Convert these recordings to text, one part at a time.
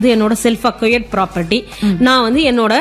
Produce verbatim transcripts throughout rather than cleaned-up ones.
என்னோட self acquired property. நான் வந்து என்னோட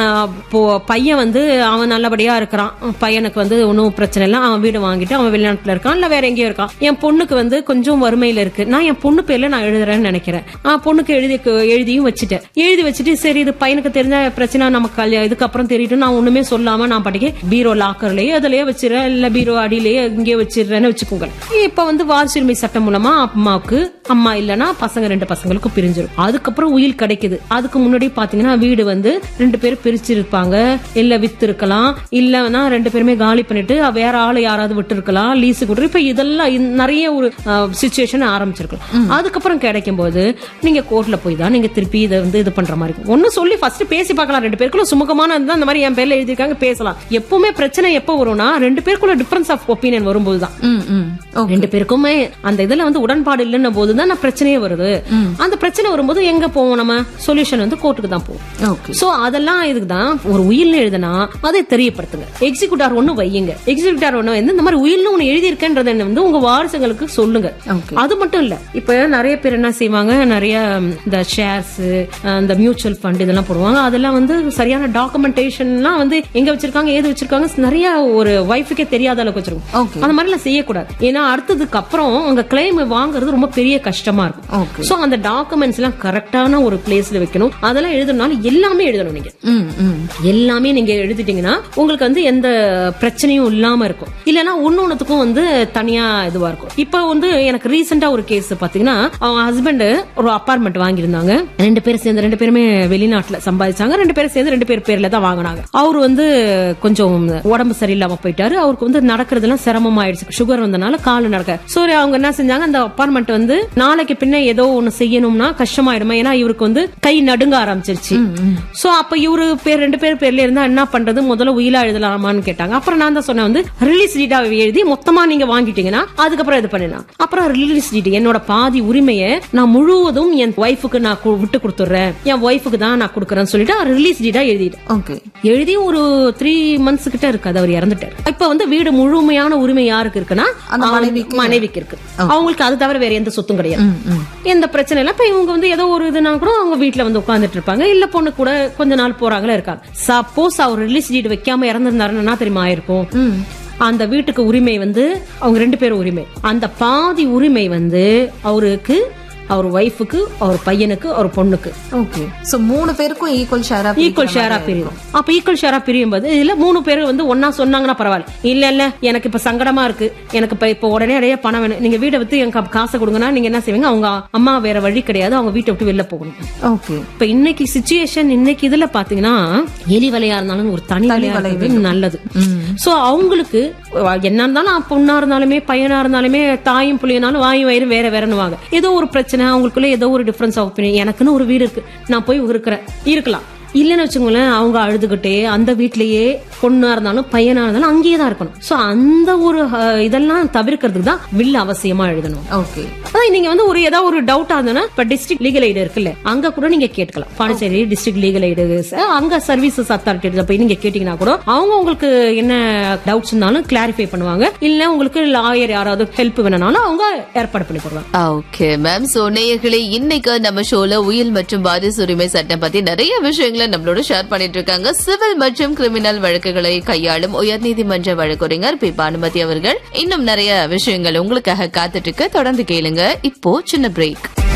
பையன் வந்து அவன் நல்லபடியா இருக்கிறான், பையனுக்கு வந்து ஒன்னும் பிரச்சனை இல்லை, அவன் வீடு வாங்கிட்டு அவன் வெளிநாட்டுல இருக்கான் இல்ல வேற எங்கேயும் இருக்கான். என் பொண்ணுக்கு வந்து கொஞ்சம் வறுமையில இருக்கு, நான் என் பொண்ணு பேர்ல நான் எழுதுறேன்னு நினைக்கிறேன். பொண்ணுக்கு எழுதி எழுதியும் வச்சுட்டேன். எழுதி வச்சுட்டு சரி இது பையனுக்கு தெரிஞ்ச பிரச்சனை நமக்கு இதுக்கப்புறம் தெரியும், நான் ஒண்ணுமே சொல்லாம நான் படிக்க பீரோ லாக்கர்லயே அதுலயே வச்சிடறேன் இல்ல பீரோ அடியிலேயே இங்கே வச்சிடறேன்னு வச்சுக்கோங்க. இப்ப வந்து வாரிசுரிமை சட்டம் மூலமா அம்மாவுக்கு அம்மா இல்லனா பசங்க ரெண்டு பசங்களுக்கு பிரிஞ்சிடும். அதுக்கப்புறம் உயில் கிடைக்குது. அதுக்கு முன்னாடி பாத்தீங்கன்னா வீடு வந்து ரெண்டு பேரும் பிரிச்சிருப்பாங்க, இல்ல வித்து இருக்கலாம், இல்லன்னா ரெண்டு பேருமே காலி பண்ணிட்டு வேற ஆளு யாராவது விட்டு இருக்கலாம், லீஸு கொடுத்து. இப்ப இதெல்லாம் நிறைய ஒரு சிச்சுவேஷன் ஆரம்பிச்சிருக்கலாம். அதுக்கப்புறம் கிடைக்கும் போது நீங்க கோர்ட்ல போய் தான் நீங்க திருப்பி இதை வந்து இது பண்ற மாதிரி இருக்கும். ஒன்னு சொல்லி ஃபர்ஸ்ட் பேசி பார்க்கலாம், ரெண்டு பேருக்குள்ள சுமூகமான இருந்தா இந்த மாதிரி என் பேர்ல எழுதிருக்காங்க பேசலாம். எப்பவுமே பிரச்சனை எப்ப வரும்னா ரெண்டு பேருக்குள்ள டிஃபரன்ஸ் ஆஃப் ஒப்பீனியன் வரும்போதுதான், ரெண்டு பேருக்குமே அந்த இதுல வந்து உடன்பாடு இல்லைன்ன போதுதான் பிரச்சனையே வருது. அந்த பிரச்சனை வரும்போது எங்க போவோம், நம்ம சொல்யூஷன் வந்து கோர்ட்டுக்கு தான் போவோம். சோ அதெல்லாம் இதுக்குதான் ஒரு உயில் எழுதுனா அதை தெரியப்படுத்துங்க. எக்ஸிக்யூட்டார் ஒண்ணு வையுங்க, எக்ஸிக்யூட்டார் ஒண்ணு வந்து இந்த மாதிரி உயில்னு ஒண்ணு எழுதி இருக்கேன்றத வந்து உங்க வாரிசுகளுக்கு சொல்லுங்க. அது மட்டும் இல்ல, இப்ப நிறைய பேர் என்ன செய்வாங்க, நிறைய இந்த ஷேர்ஸ் இந்த மியூச்சுவல் ஃபண்ட் இதெல்லாம் போடுவாங்க. அதெல்லாம் வந்து சரியான டாக்குமெண்டேஷன்லாம் வந்து எங்க வச்சிருக்காங்க ஏது வச்சிருக்காங்க நிறைய ஒரு வைஃபுக்கே தெரியாத அளவுக்கு வச்சிருக்கோம். அந்த மாதிரி எல்லாம் செய்யக்கூடாது. ஏன்னா அடுத்ததுக்கு அப்புறம் உங்க கிளைம் வாங்குறது ரொம்ப பெரிய கஷ்டமா இருக்கும். சோ அந்த டாக்குமெண்ட்ஸ் எல்லாம் கரெக்டான ஒரு பிளேஸ்ல வைக்கணும். அதெல்லாம் எழுதணும்னால எல்லாமே எழுதணும். நீங்க எல்லாமே நீங்க எழுதிட்டீங்கன்னா உங்களுக்கு வந்து எந்த பிரச்சனையும் இல்லாம இருக்கும். இல்லன்னா ஒன்னொன்னுக்கும் வந்து தனியா இதுவா இருக்கும். இப்ப வந்து எனக்கு ரீசெண்டா ஒரு கேஸ் பாத்தீங்கன்னா, அவங்க ஹஸ்பண்ட் ஒரு அபார்ட்மெண்ட் வாங்கியிருந்தாங்க. ரெண்டு பேரும் சேர்ந்து ரெண்டு பேருமே வெளிநாட்டுல சம்பாதிச்சாங்க. ரெண்டு பேரும் சேர்ந்து ரெண்டு பேர் பேர்ல தான் வாங்கினாங்க. அவரு வந்து கொஞ்சம் உடம்பு சரியில்லாம போயிட்டாரு. அவருக்கு வந்து நடக்கிறதுலாம் சிரமம் ஆயிடுச்சு, சுகர் வந்தனால கால் நடக்க. சோ அவங்க என்ன செஞ்சாங்க, அந்த அபார்ட்மெண்ட் வந்து நாளைக்கு பின்ன ஏதோ ஒண்ணு செய்யணும்னா கஷ்டமாயிடுமா, ஏன்னா இவருக்கு வந்து கை நடுங்க ஆரம்பிச்சிருச்சு. சோ அப்ப இவரு பேர் ரெண்டு பேர் பேர்ல இருந்தா என்ன பண்றது, முதல்ல உயிலா எழுதலாமான்னு கேட்டாங்க. அப்புறம் நான் தான் சொன்னேன், வந்து ரிலீஸ் டீடா எழுதி மொத்தமா நீங்க வாங்கிட்டீங்கன்னா அதுக்கப்புறம் இது பண்ணினா அப்புறம் ரிலீஸ் டீட் என்னோட பாதி உரிமையை நான் முழுவதும் என் ஒய்ஃபுக்கு நான் விட்டு கொடுத்துறேன், என் ஒய்ஃபுக்கு தான் நான் கொடுக்கறேன்னு சொல்லிட்டு ரிலீஸ் டீடா எழுதிட்டேன். எழுதி ஒரு த்ரீ மந்த்ஸ் கிட்ட இருக்காது, அவர் இறந்துட்டாரு. இப்ப வந்து வீடு முழுமையான உரிமை யாருக்கு இருக்குன்னா மனைவிக்கு இருக்கு. அவங்களுக்கு அது தவிர வேற எந்த சொத்தும் கிடையாது, எந்த பிரச்சனை இல்ல. இப்ப இவங்க வந்து ஏதோ ஒரு இதுனா கூட அவங்க வீட்டுல வந்து உட்கார்ந்துட்டு இருப்பாங்க, இல்ல பொண்ணு கூட கொஞ்ச நாள் போறாங்களா இருக்காங்க. சப்போஸ் அவர் ரிலீஸ் டீட் வைக்காம இறந்திருந்தாருன்னா தெரியுமா ஆயிருக்கும், அந்த வீட்டுக்கு உரிமை வந்து அவங்க ரெண்டு பேரும் உரிமை, அந்த பாதி உரிமை வந்து அவருக்கு, அவர் வைஃபுக்கு, அவர் பையனுக்கு, அவர் பொண்ணுக்கு. ஓகே. சோ மூணு பேருக்கும் ஈக்குவல் ஷேரா ஈக்குவல் ஷேரா பிரியும். அப்ப ஈக்குவல் ஷேரா பிரியும் போது இதுல மூணு பேரும் வந்து ஒன்னா சொன்னாங்கன்னா பரவாயில்ல. இல்ல இல்ல எனக்கு இப்ப சங்கடமா இருக்கு, எனக்கு இப்ப இப்ப உடனே நிறைய பணம் வேணும், நீங்க வீட்டை வித்து எனக்கு காசை கொடுங்கன்னா நீங்க என்ன செய்வீங்க, அவங்க அம்மா வேற வழி கிடையாது, அவங்க வீட்டை விட்டு வெளில போகணும். ஓகே. இப்ப இன்னைக்கு சிச்சுவேஷன் இன்னைக்கு இதுல பாத்தீங்கன்னா எலி வலையா இருந்தாலும் ஒரு தனி வலை நல்லது. சோ அவங்களுக்கு என்ன இருந்தாலும் பொண்ணா இருந்தாலுமே பையனா இருந்தாலுமே தாயும் புள்ளியனாலும் வாயும் வயிறு வேற வேறன்னு ஏதோ ஒரு பிரச்சனை, அவங்களுக்குள்ள ஏதோ ஒரு டிஃபரன்ஸ் ஆஃப் ஒப்பீனியன். எனக்குன்னு ஒரு வீடு இருக்கு, நான் போய் இருக்கிறேன் இருக்கலாம், இல்லன்னு வச்சுக்கோங்களேன் அவங்க அழுதுகிட்டே அந்த வீட்லயே பொண்ணா இருந்தாலும் பையனா இருந்தாலும் அங்கேயே தான் இருக்கணும். சோ அந்த ஒரு இதெல்லாம் தவிர்க்கிறதுக்கு தான் வில் அவசியமா எழுதணும். ஓகே. நீங்க வந்து ஒரு ஏதாவது ஒரு டவுட் ஆகுதுன்னா இப்ப டிஸ்ட்ரிக்ட் லீகல் எய்டு இருக்குல்ல, அங்க கூட நீங்க கேட்கலாம். பாண்டிச்சேரி டிஸ்ட்ரிக்ட் லீகல் எய்டு அங்க சர்வீசஸ் அத்தாரிட்டி போய் நீங்க கேட்டீங்கன்னா கூட அவங்க உங்களுக்கு என்ன டவுட்ஸ் இருந்தாலும் கிளாரிஃபை பண்ணுவாங்க. இல்ல உங்களுக்கு லாயர் யாராவது ஹெல்ப் வேணும்னாலும் அவங்க ஏற்பாடு பண்ணி போடுவாங்க. Okay ma'am. சோ நேயர்களே, இன்னைக்கு நம்ம ஷோல உயில் மற்றும் வாரிசு உரிமை சட்டம் பத்தி நிறைய விஷயங்கள் நம்மளோட ஷேர் பண்ணிட்டு இருக்காங்க. சிவில் மற்றும் கிரிமினல் வழக்குகளை கையாளும் உயர்நீதிமன்ற வழக்கறிஞர் பி பானுமதி அவர்கள். இன்னும் நிறைய விஷயங்கள் உங்களுக்காக காத்துட்டு இருக்கு, தொடர்ந்து கேளுங்க. இப்போ சின்ன பிரேக்.